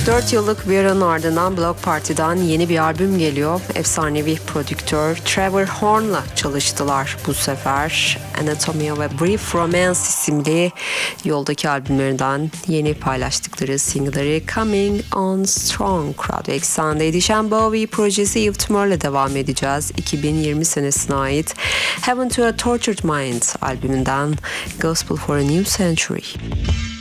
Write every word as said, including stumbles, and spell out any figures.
Dört yıllık bir aranın ardından Bloc Party'den yeni bir albüm geliyor. Efsanevi prodüktör Trevor Horn'la çalıştılar bu sefer. Anatomia ve Brief Romance isimli yoldaki albümlerinden yeni paylaştıkları single'ları Coming On Strong. Radyo Eksen'de Edişen Bowie projesi Yves Tumor'la devam edeceğiz. iki bin yirmi senesine ait Heaven to a Tortured Mind albümünden Gospel for a New Century.